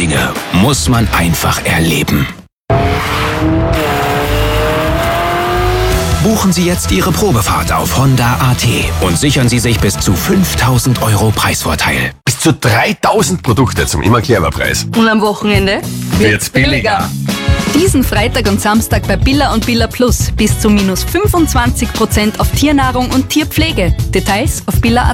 Dinge muss man einfach erleben. Buchen Sie jetzt Ihre Probefahrt auf Honda.at und sichern Sie sich bis zu 5.000 € Preisvorteil. Bis zu 3.000 Produkte zum Immer-Clever-Preis. Und am Wochenende Wird's billiger. Diesen Freitag und Samstag bei Billa und Billa Plus bis zu minus 25% auf Tiernahrung und Tierpflege. Details auf Billa.at.